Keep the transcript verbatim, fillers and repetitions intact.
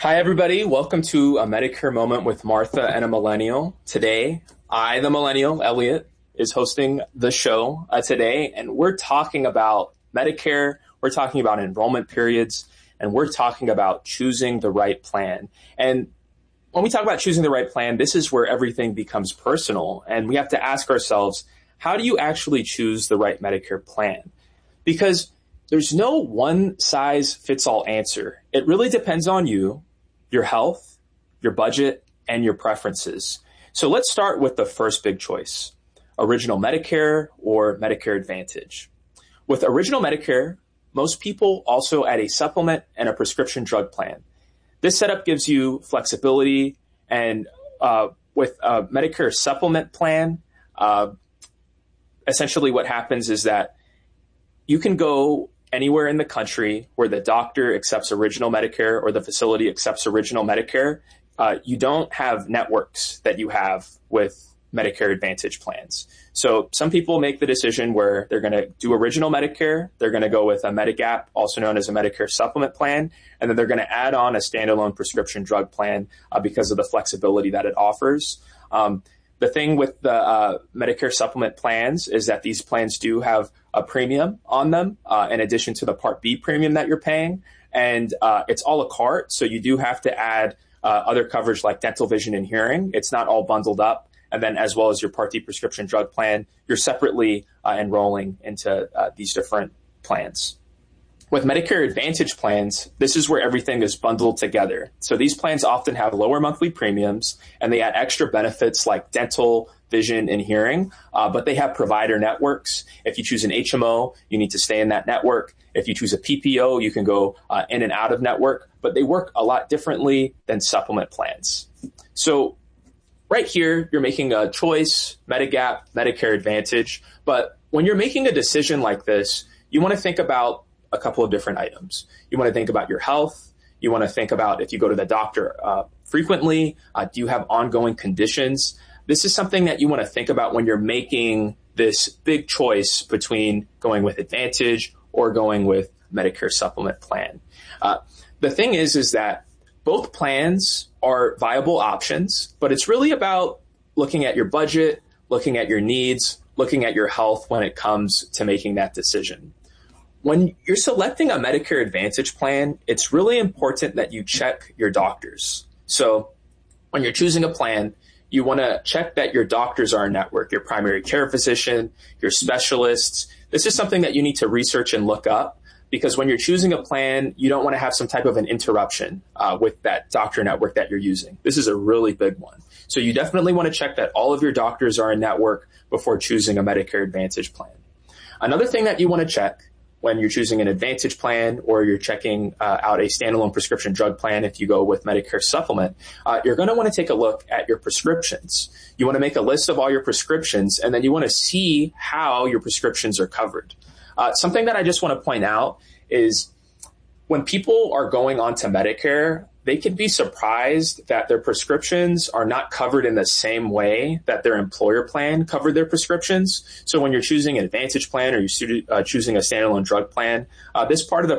Hi, everybody. Welcome to a Medicare Moment with Martha and a Millennial. Today, I, the Millennial, Elliot, is hosting the show uh, today, and we're talking about Medicare, we're talking about enrollment periods, and we're talking about choosing the right plan. And when we talk about choosing the right plan, this is where everything becomes personal, and we have to ask ourselves, how do you actually choose the right Medicare plan? Because there's no one-size-fits-all answer. It really depends on you, your health, your budget, and your preferences. So let's start with the first big choice, Original Medicare or Medicare Advantage. With Original Medicare, most people also add a supplement and a prescription drug plan. This setup gives you flexibility, and uh, with a Medicare supplement plan, uh, essentially what happens is that you can go anywhere in the country where the doctor accepts Original Medicare or the facility accepts Original Medicare. Uh, you don't have networks that you have with Medicare Advantage plans. So some people make the decision where they're going to do Original Medicare, they're going to go with a Medigap, also known as a Medicare supplement plan, and then they're going to add on a standalone prescription drug plan uh, because of the flexibility that it offers. Um, the thing with the uh, Medicare supplement plans is that these plans do have a premium on them uh, in addition to the Part B premium that you're paying. And uh, it's a la carte, so you do have to add uh, other coverage like dental, vision, and hearing. It's not all bundled up. And then as well as your Part D prescription drug plan, you're separately uh, enrolling into uh, these different plans. With Medicare Advantage plans, this is where everything is bundled together. So these plans often have lower monthly premiums, and they add extra benefits like dental, vision, and hearing, uh, but they have provider networks. If you choose an H M O, you need to stay in that network. If you choose a P P O, you can go uh, in and out of network, but they work a lot differently than supplement plans. So right here, you're making a choice, Medigap, Medicare Advantage, but when you're making a decision like this, you want to think about a couple of different items. You want to think about your health. You want to think about if you go to the doctor uh, frequently, uh, do you have ongoing conditions? This is something that you want to think about when you're making this big choice between going with Advantage or going with Medicare supplement plan. Uh, the thing is, is that both plans are viable options, but it's really about looking at your budget, looking at your needs, looking at your health when it comes to making that decision. When you're selecting a Medicare Advantage plan, it's really important that you check your doctors. So when you're choosing a plan, you want to check that your doctors are in network, your primary care physician, your specialists. This is something that you need to research and look up, because when you're choosing a plan, you don't want to have some type of an interruption uh, with that doctor network that you're using. This is a really big one. So you definitely want to check that all of your doctors are in network before choosing a Medicare Advantage plan. Another thing that you want to check when you're choosing an Advantage plan or you're checking uh, out a standalone prescription drug plan, if you go with Medicare supplement, uh, you're going to want to take a look at your prescriptions. You want to make a list of all your prescriptions, and then you want to see how your prescriptions are covered. Uh, something that I just want to point out is when people are going on to Medicare, they can be surprised that their prescriptions are not covered in the same way that their employer plan covered their prescriptions. So when you're choosing an Advantage plan or you're uh, choosing a standalone drug plan, uh, this part of the